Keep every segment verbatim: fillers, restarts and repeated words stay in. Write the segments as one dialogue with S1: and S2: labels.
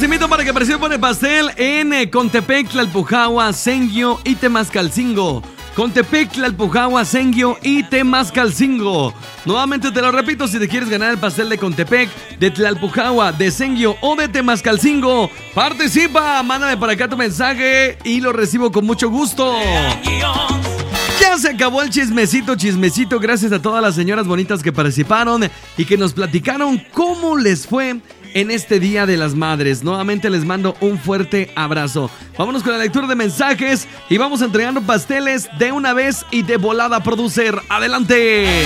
S1: los invito para que participen por el pastel en eh, Contepec, Tlalpujahua, Senguio y Temascalcingo. Contepec, Tlalpujahua, Senguio y Temascalcingo. Nuevamente te lo repito, si te quieres ganar el pastel de Contepec, de Tlalpujahua, de Senguio o de Temascalcingo, participa, mándame para acá tu mensaje y lo recibo con mucho gusto. Ya se acabó el chismecito, chismecito. Gracias a todas las señoras bonitas que participaron y que nos platicaron cómo les fue en este Día de las Madres. Nuevamente les mando un fuerte abrazo. Vámonos con la lectura de mensajes y vamos entregando pasteles de una vez y de volada, producer. ¡Adelante!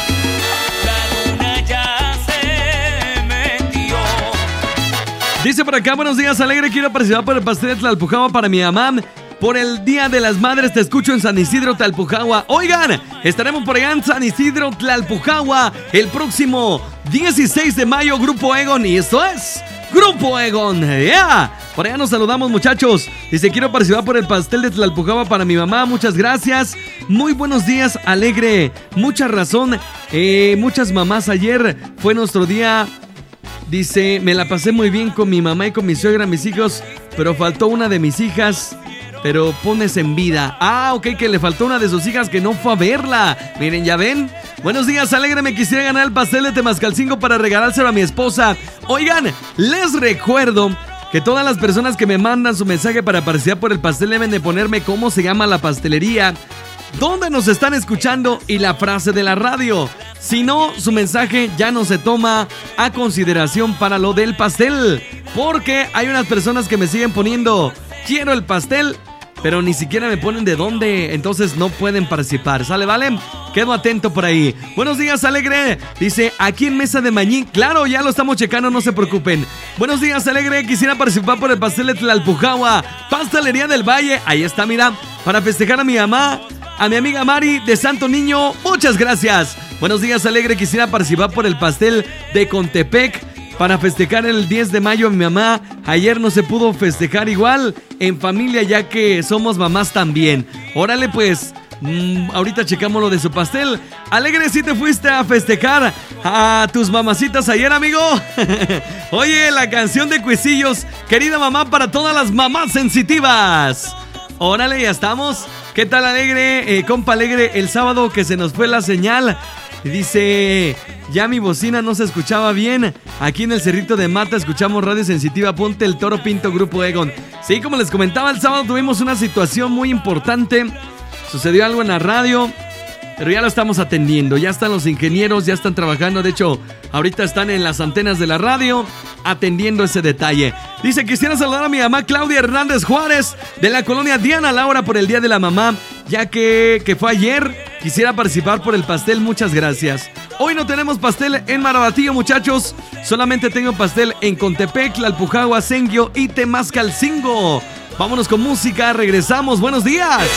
S1: Dice por acá, buenos días, alegre, quiero participar por el pastel de Tlalpujahua para mi mamá. Por el Día de las Madres te escucho en San Isidro, Tlalpujahua. Oigan, estaremos por allá en San Isidro, Tlalpujahua el próximo dieciséis de mayo, Grupo Egon. Y esto es Grupo Egon. Yeah. Por allá nos saludamos, muchachos. Dice, quiero participar por el pastel de Tlalpujahua para mi mamá. Muchas gracias. Muy buenos días, alegre. Mucha razón. Eh, muchas mamás. Ayer fue nuestro día. Dice, me la pasé muy bien con mi mamá y con mi suegra, mis hijos, pero faltó una de mis hijas. Pero pones en vida. Ah, ok, que le faltó una de sus hijas que no fue a verla. Miren, ¿ya ven? Buenos días, alegre, me quisiera ganar el pastel de Temascalcingo para regalárselo a mi esposa. Oigan, les recuerdo que todas las personas que me mandan su mensaje para participar por el pastel deben de ponerme cómo se llama la pastelería, dónde nos están escuchando y la frase de la radio. Si no, su mensaje ya no se toma a consideración para lo del pastel, porque hay unas personas que me siguen poniendo quiero el pastel, pero ni siquiera me ponen de dónde, entonces no pueden participar. ¿Sale, vale? Quedo atento por ahí. Buenos días, alegre. Dice, aquí en Mesa de Mañín. Claro, ya lo estamos checando, no se preocupen. Buenos días, alegre. Quisiera participar por el pastel de Tlalpujahua, Pastelería del Valle. Ahí está, mira, para festejar a mi mamá, a mi amiga Mari de Santo Niño. Muchas gracias. Buenos días, alegre. Quisiera participar por el pastel de Contepec para festejar el diez de mayo a mi mamá. Ayer no se pudo festejar igual en familia, ya que somos mamás también. Órale pues, mmm, ahorita checamos lo de su pastel. Alegre, si te fuiste a festejar a tus mamacitas ayer, amigo. Oye, la canción de Cuisillos, querida mamá, para todas las mamás sensitivas. Órale, ya estamos. ¿Qué tal, alegre? Eh, compa alegre, el sábado que se nos fue la señal. Dice, ya mi bocina no se escuchaba bien. Aquí en el Cerrito de Mata escuchamos Radio Sensitiva. Ponte el Toro Pinto, Grupo Egon. Sí, como les comentaba, el sábado tuvimos una situación muy importante. Sucedió algo en la radio, pero ya lo estamos atendiendo. Ya están los ingenieros, ya están trabajando. De hecho, ahorita están en las antenas de la radio atendiendo ese detalle. Dice, quisiera saludar a mi mamá Claudia Hernández Juárez, de la colonia Diana Laura, por el Día de la Mamá, ya que, que fue ayer. Quisiera participar por el pastel, muchas gracias. Hoy no tenemos pastel en Marabatillo, muchachos. Solamente tengo pastel en Contepec, Tlalpujahua, Senguio y Temascalcingo. Vámonos con música, regresamos, buenos días.